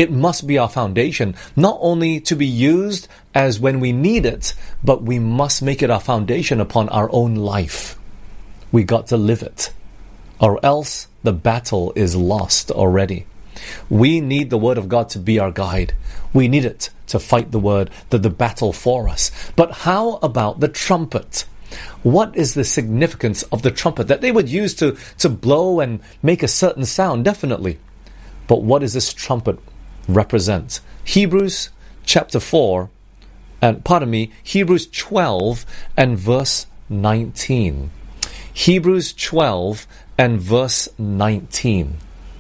It must be our foundation, not only to be used as when we need it, but we must make it our foundation upon our own life. We got to live it, or else the battle is lost already. We need the Word of God to be our guide. We need it to fight the battle for us. But how about the trumpet? What is the significance of the trumpet that they would use to blow and make a certain sound? Definitely. But what does this trumpet represent? Hebrews chapter 4, Hebrews 12 and verse 19. Hebrews 12 and verse 19.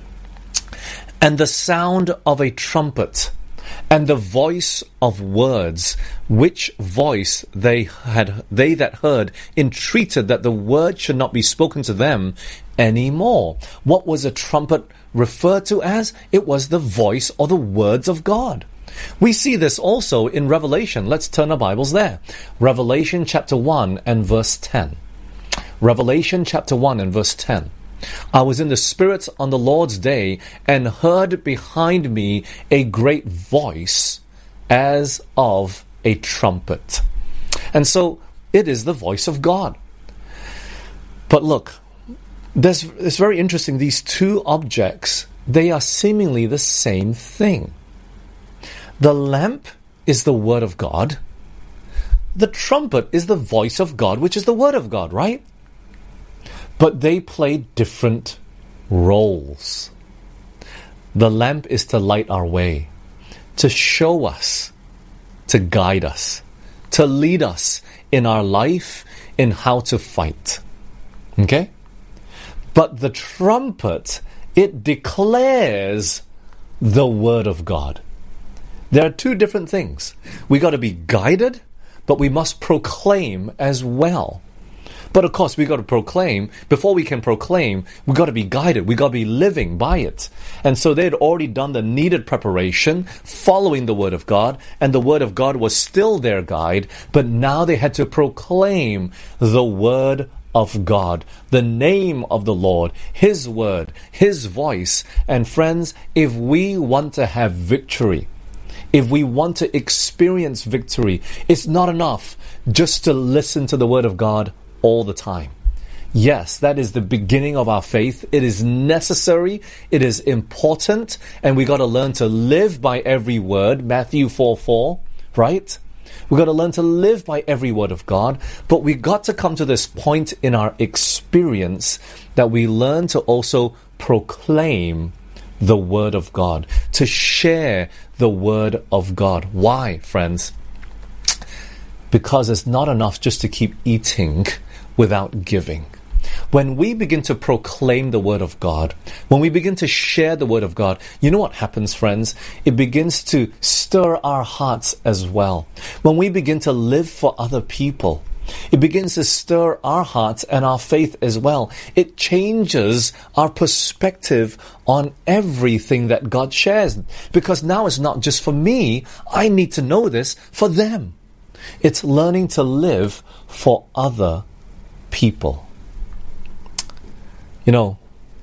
And the sound of a trumpet, and the voice of words, which voice they that heard entreated that the word should not be spoken to them any more. What was a trumpet referred to as? It was the voice or the words of God. We see this also in Revelation. Let's turn our Bibles there. Revelation chapter 1 and verse 10. Revelation chapter 1 and verse 10. I was in the Spirit on the Lord's day, and heard behind me a great voice as of a trumpet. And so it is the voice of God. But look, it's very interesting. These two objects, they are seemingly the same thing. The lamp is the Word of God. The trumpet is the voice of God, which is the Word of God, right? But they play different roles. The lamp is to light our way, to show us, to guide us, to lead us in our life, in how to fight. Okay? But the trumpet, it declares the Word of God. There are two different things. We got to be guided, but we must proclaim as well. But of course, we got to proclaim. Before we can proclaim, we got to be guided. We got to be living by it. And so they had already done the needed preparation, following the Word of God, and the Word of God was still their guide. But now they had to proclaim the Word of God, the name of the Lord, His Word, His voice. And friends, if we want to have victory, if we want to experience victory, it's not enough just to listen to the Word of God all the time. Yes, that is the beginning of our faith. It is necessary. It is important. And we got to learn to live by every word. Matthew 4:4, right? We got to learn to live by every word of God. But we got to come to this point in our experience that we learn to also proclaim the Word of God, to share the Word of God. Why, friends? Because it's not enough just to keep eating without giving. When we begin to proclaim the Word of God, when we begin to share the Word of God, you know what happens, friends? It begins to stir our hearts as well. When we begin to live for other people, it begins to stir our hearts and our faith as well. It changes our perspective on everything that God shares. Because now it's not just for me. I need to know this for them. It's learning to live for other people. You know,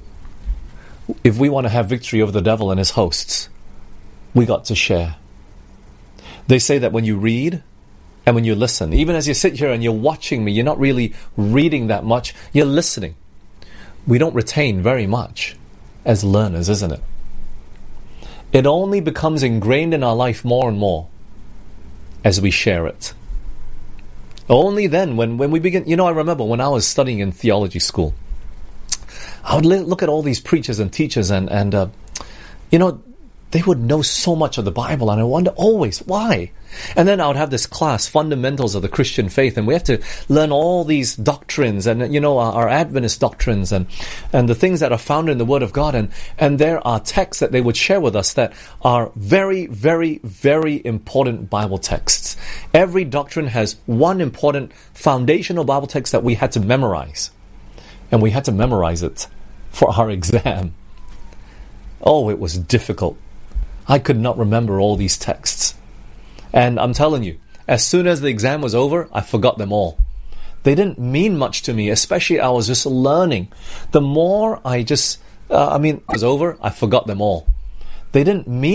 if we want to have victory over the devil and his hosts, we got to share. They say that when you read and when you listen, even as you sit here and you're watching me, you're not really reading that much, you're listening. We don't retain very much as learners, isn't it? It only becomes ingrained in our life more and more as we share it. Only then, when we begin, you know, I remember when I was studying in theology school, I would look at all these preachers and teachers and you know, they would know so much of the Bible, and I wonder always, why? And then I would have this class, Fundamentals of the Christian Faith, and we have to learn all these doctrines and, you know, our Adventist doctrines and the things that are found in the Word of God. And there are texts that they would share with us that are very, very, very important Bible texts. Every doctrine has one important foundational Bible text that we had to memorize. And we had to memorize it for our exam. Oh, it was difficult. I could not remember all these texts. And I'm telling you, as soon as the exam was over, I forgot them all. They didn't mean much to me, especially I was just learning. The more I just, it was over, I forgot them all. They didn't mean